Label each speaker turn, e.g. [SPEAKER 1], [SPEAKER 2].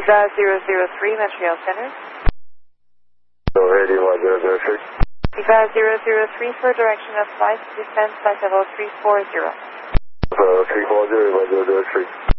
[SPEAKER 1] 5003 Montreal Center.
[SPEAKER 2] Heading 1003.
[SPEAKER 1] 5003 for direction of flight, descent flight level 340.
[SPEAKER 2] 340, 1003.